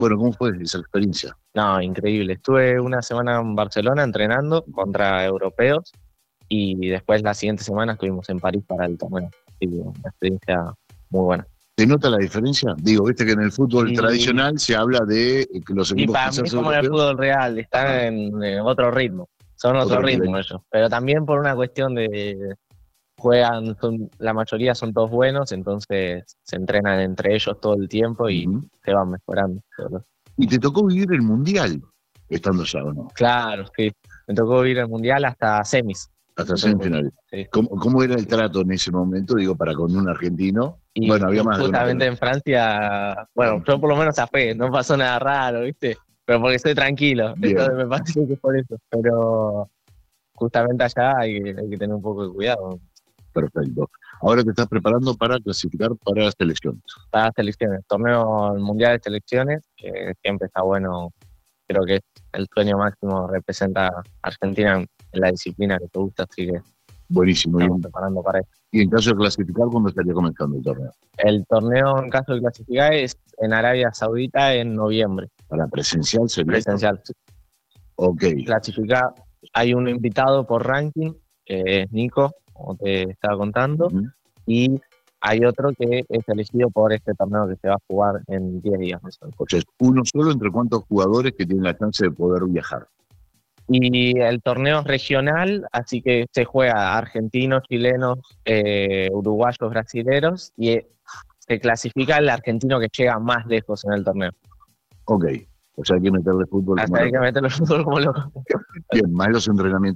Bueno, ¿cómo fue esa experiencia? No, increíble. Estuve una semana en Barcelona entrenando contra europeos y después la siguiente semana estuvimos en París para el torneo. Así que una experiencia muy buena. ¿Te nota la diferencia? Digo, viste que en el fútbol Y, tradicional se habla de que los y equipos para mí quizás es como en el europeos, fútbol real, están ajá, en otro ritmo, son otro otro ritmo nivel. ellos. Pero también por una cuestión de juegan, la mayoría son todos buenos, entonces se entrenan entre ellos todo el tiempo y Ujú. se van mejorando. Y te tocó vivir el Mundial, estando allá, ¿o no? Claro, sí. Me tocó ir al mundial hasta semis. Hasta Me tocó, semifinales. sí. ¿Cómo era el trato en ese momento, digo, para con un argentino? Y Bueno, había más de uno, justamente pero... en Francia, bueno, yo por lo menos zafé, no pasó nada raro, ¿viste? Pero porque estoy tranquilo, Bien, entonces me parece que es por eso. Pero justamente allá hay que tener un poco de cuidado perfecto. Ahora te estás preparando para clasificar para las selecciones. para las selecciones. Torneo mundial de selecciones, que siempre está bueno, creo que es el sueño máximo, representa a Argentina en la disciplina que te gusta, así que Buenísimo. estamos preparando para eso. Y en caso de clasificar, ¿cuándo estaría comenzando el torneo? El torneo, en caso de clasificar, es en Arabia Saudita en noviembre, ¿Para presencial sería esto? presencial. Ok. Clasifica, hay un invitado por ranking, que es Nico, como te estaba contando, Ujú. y hay otro que es elegido por este torneo que se va a jugar en 10 días. Más o menos. O sea, es uno solo entre cuántos jugadores que tienen la chance de poder viajar. Y el torneo es regional, así que se juega argentinos, chilenos, uruguayos, brasileros, y se clasifica el argentino que llega más lejos en el torneo. Ok. O sea, hay que meterle fútbol como Hasta hay que loco. meterlo en fútbol como loco. Bien, más los entrenamientos.